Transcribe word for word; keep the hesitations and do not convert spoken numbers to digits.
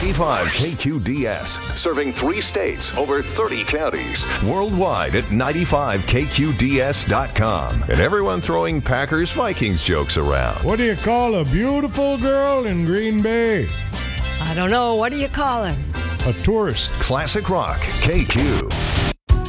ninety-five K Q D S, serving three states, over thirty counties, worldwide at ninety-five K Q D S dot com. And everyone throwing Packers Vikings jokes around. What do you call a beautiful girl in Green Bay? I don't know. What do you call her? A tourist. Classic Rock, K Q.